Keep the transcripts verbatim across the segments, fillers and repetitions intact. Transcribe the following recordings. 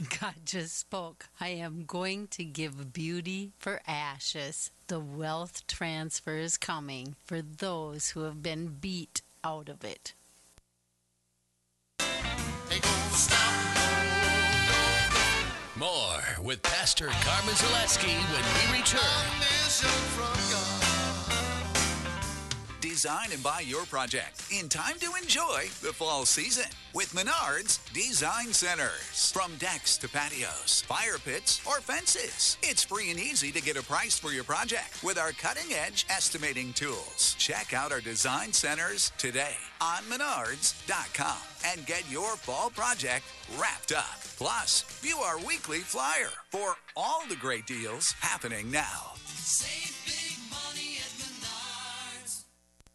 God just spoke. I am going to give beauty for ashes. The wealth transfer is coming for those who have been beat out of it. More with Pastor Carmen Zaleski when we return. Design and buy your project in time to enjoy the fall season with Menards Design Centers. From decks to patios, fire pits, or fences, it's free and easy to get a price for your project with our cutting-edge estimating tools. Check out our design centers today on menards dot com and get your fall project wrapped up. Plus, view our weekly flyer for all the great deals happening now. Save big money at Menards.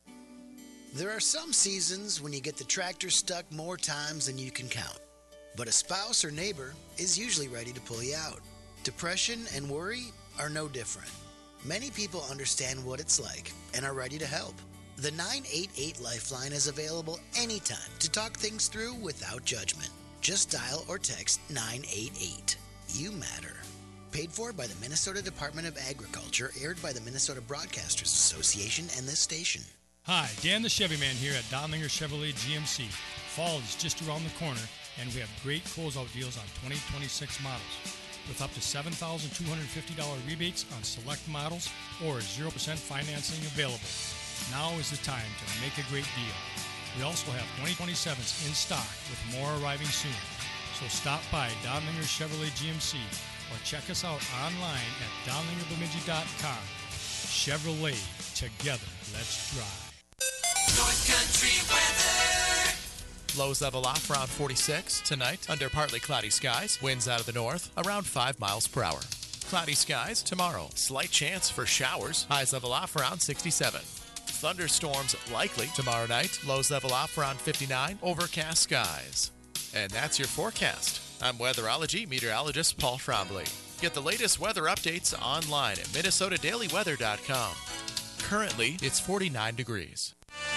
There are some seasons when you get the tractor stuck more times than you can count. But a spouse or neighbor is usually ready to pull you out. Depression and worry are no different. Many people understand what it's like and are ready to help. The nine eight eight Lifeline is available anytime to talk things through without judgment. Just dial or text nine eight eight. You matter. Paid for by the Minnesota Department of Agriculture, aired by the Minnesota Broadcasters Association and this station. Hi, Dan the Chevy Man here at Donlinger Chevrolet G M C. Fall is just around the corner, and we have great closeout deals on twenty twenty-six models, with up to seven thousand two hundred fifty dollars rebates on select models or zero percent financing available. Now is the time to make a great deal. We also have twenty twenty-sevens in stock with more arriving soon. So stop by Donlinger Chevrolet G M C or check us out online at donlinger bemidji dot com. Chevrolet, together, let's drive. North Country weather. Lows level off around forty-six. Tonight, under partly cloudy skies. Winds out of the north around five miles per hour. Cloudy skies tomorrow. Slight chance for showers. Highs level off around sixty-seven. Thunderstorms likely tomorrow night. Lows level off around fifty-nine. Overcast skies. And that's your forecast. I'm weatherology meteorologist Paul Trombley. Get the latest weather updates online at minnesota daily weather dot com. Currently, it's forty-nine degrees.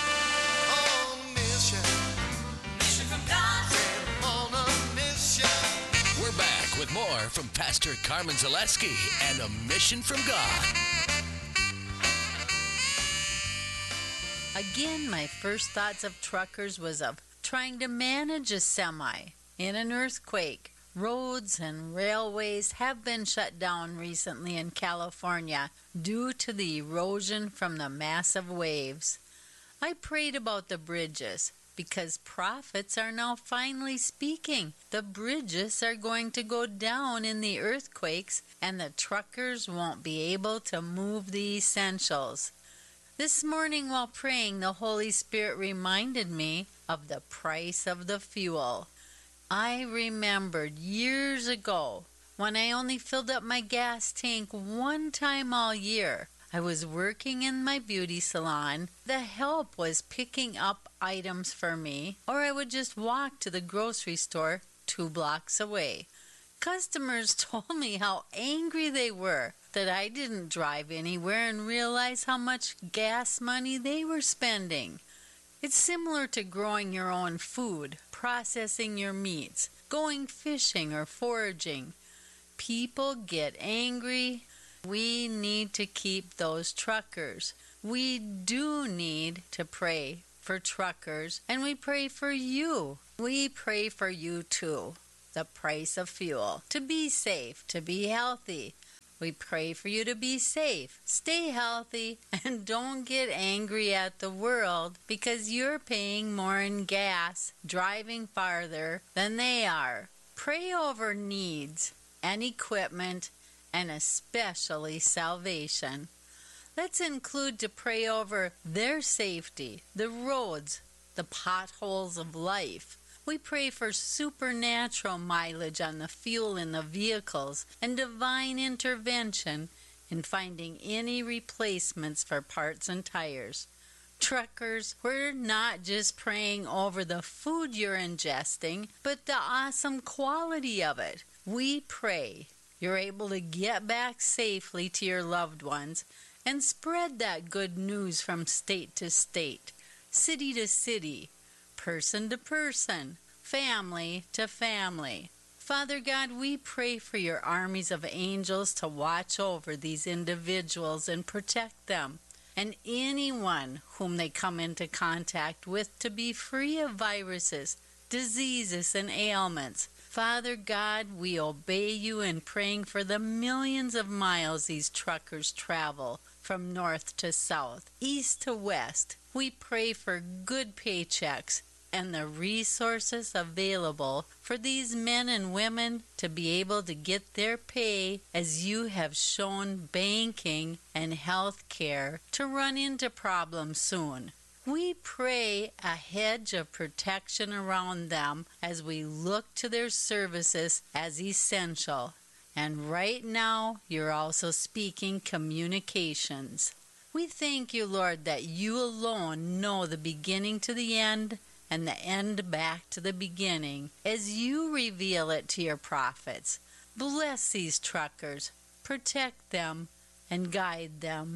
We're back with more from Pastor Carmen Zaleski and a mission from God. Again, my first thoughts of truckers was of trying to manage a semi in an earthquake. Roads and railways have been shut down recently in California due to the erosion from the massive waves. I prayed about the bridges because prophets are now finally speaking. The bridges are going to go down in the earthquakes and the truckers won't be able to move the essentials. This morning while praying, the Holy Spirit reminded me of the price of the fuel. I remembered years ago when I only filled up my gas tank one time all year. I was working in my beauty salon. The help was picking up items for me, or I would just walk to the grocery store two blocks away. Customers told me how angry they were that I didn't drive anywhere and realize how much gas money they were spending. It's similar to growing your own food, processing your meats, going fishing or foraging. People get angry. We need to keep those truckers. We do need to pray for truckers, and we pray for you. We pray for you too. The price of fuel. To be safe, to be healthy. We pray for you to be safe, stay healthy, and don't get angry at the world because you're paying more in gas, driving farther than they are. Pray over needs and equipment, and especially salvation. Let's include to pray over their safety, the roads, the potholes of life. We pray for supernatural mileage on the fuel in the vehicles and divine intervention in finding any replacements for parts and tires. Truckers, we're not just praying over the food you're ingesting, but the awesome quality of it. We pray you're able to get back safely to your loved ones and spread that good news from state to state, city to city, person to person, family to family. Father God, we pray for your armies of angels to watch over these individuals and protect them, and anyone whom they come into contact with to be free of viruses, diseases, and ailments. Father God, we obey you in praying for the millions of miles these truckers travel from north to south, east to west. We pray for good paychecks and the resources available for these men and women to be able to get their pay, as you have shown banking and health care to run into problems soon. We pray a hedge of protection around them as we look to their services as essential. And right now, you're also speaking communications. We thank you, Lord, that you alone know the beginning to the end and the end back to the beginning, as you reveal it to your prophets. Bless these truckers, protect them, and guide them.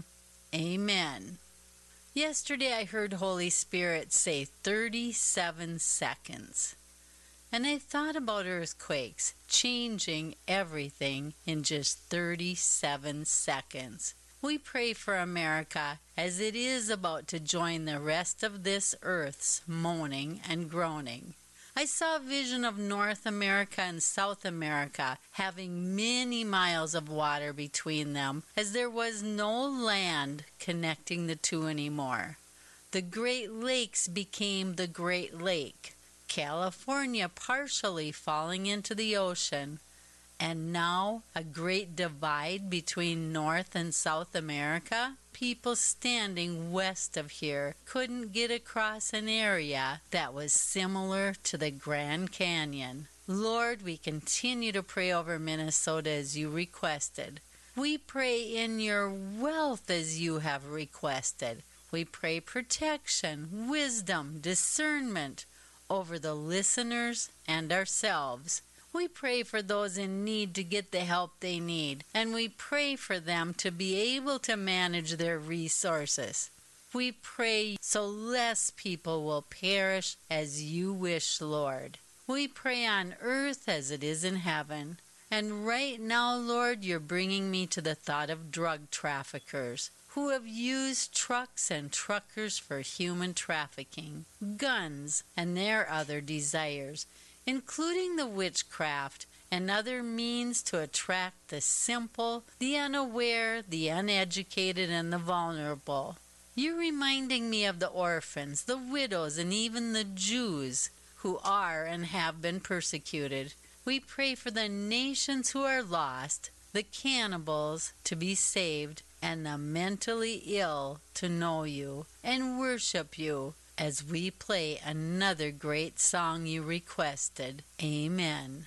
Amen. Yesterday I heard Holy Spirit say thirty-seven seconds. And I thought about earthquakes changing everything in just thirty-seven seconds. We pray for America as it is about to join the rest of this earth's moaning and groaning. I saw a vision of North America and South America having many miles of water between them, as there was no land connecting the two anymore. The Great Lakes became the Great Lake, California partially falling into the ocean, and now a great divide between North and South America. People standing west of here couldn't get across an area that was similar to the Grand Canyon. Lord, we continue to pray over Minnesota as you requested. We pray in your wealth as you have requested. We pray protection, wisdom, discernment over the listeners and ourselves. We pray for those in need to get the help they need, and we pray for them to be able to manage their resources. We pray so less people will perish as you wish, Lord. We pray on earth as it is in heaven. And right now, Lord, you're bringing me to the thought of drug traffickers who have used trucks and truckers for human trafficking, guns, and their other desires, including the witchcraft and other means to attract the simple, the unaware, the uneducated, and the vulnerable. You're reminding me of the orphans, the widows, and even the Jews who are and have been persecuted. We pray for the nations who are lost, the cannibals to be saved, and the mentally ill to know you and worship you, as we play another great song you requested. Amen.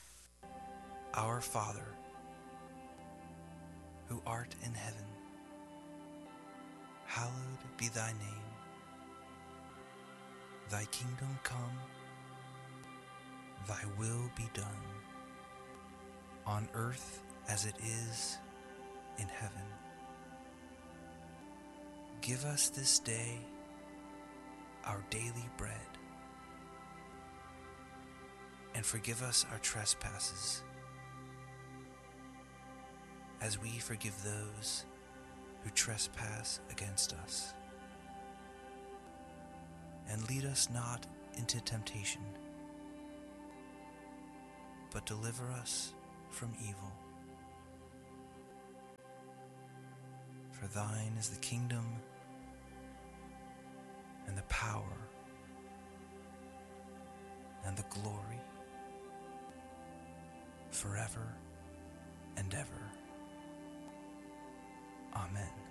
Our Father, who art in heaven, hallowed be thy name. Thy kingdom come, thy will be done, on earth as it is in heaven. Give us this day our daily bread, and forgive us our trespasses, as we forgive those who trespass against us. And lead us not into temptation, but deliver us from evil. For thine is the kingdom, and the power, and the glory, forever and ever. Amen.